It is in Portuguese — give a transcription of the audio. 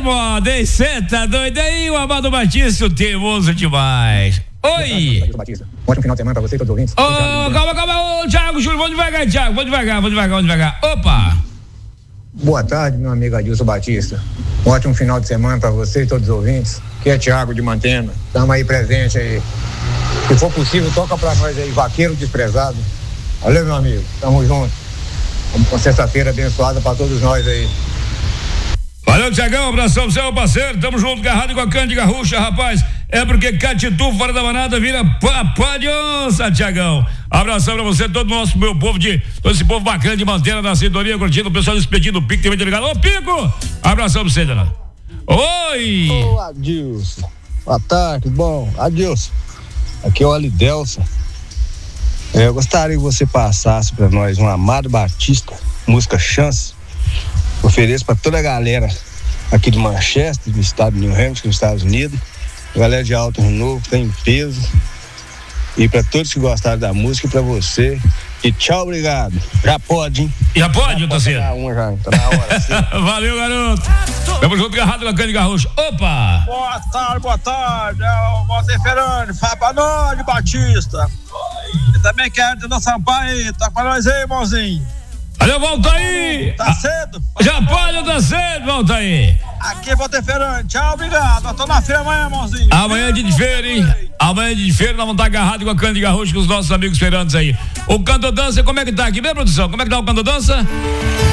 moda, hein? Cê tá doido aí, o Amado Batista, teimoso demais. Oi! Ótimo final de semana pra você e todos os ouvintes. Calma, ô, Thiago, Júlio, vamos devagar, Thiago, vamos devagar. Opa! Boa tarde, meu amigo Adilson Batista. Um ótimo final de semana pra você e todos os ouvintes. Que é Thiago de Mantena. Tamo aí presente aí. Se for possível, toca pra nós aí, Vaqueiro Desprezado. Valeu, meu amigo. Tamo junto. Vamos com sexta-feira abençoada pra todos nós aí. Valeu, Tiagão, abração pro seu parceiro, tamo junto, agarrado com a cana de garrucha, rapaz, é porque Catitu fora da manada vira papá de onça, Tiagão. Abração pra você, todo nosso, meu povo todo esse povo bacana de Mantena na sintonia, curtindo, o pessoal despedindo o Pico, também tá ligado. Ô, Pico, abração pra você, Dana. Oi! Ô, Adilson, boa tarde, bom, Adilson, aqui é o Alidelson. Eu gostaria que você passasse pra nós um Amado Batista, música Chance. Ofereço para toda a galera aqui de Manchester, do estado de New Hampshire, nos Estados Unidos, galera de Alto Rio Novo, tem peso, e para todos que gostaram da música, e para você. E tchau, obrigado. Já pode, hein? Já pode, Tancir? Tá na hora. Sim. Valeu, garoto. Tamo junto, agarrado na cana de garrucha. Opa! Boa tarde. É o Moacir Ferrani, fala pra nós de Batista. E também quero ter nossa Sampaio aí, tá com nós aí, irmãozinho. Valeu, volta aí! Tá cedo? Já pode, tá cedo, volta aí! Aqui é Walter Ferrani, tchau, obrigado. Eu tô na feira amanhã, irmãozinho. Amanhã é dia de feira, hein? Amanhã é dia de feira, nós vamos estar agarrados com a cana de garrucha com os nossos amigos feirantes aí. O Canto Dança, como é que tá aqui, bem, produção? Como é que tá o Canto Dança?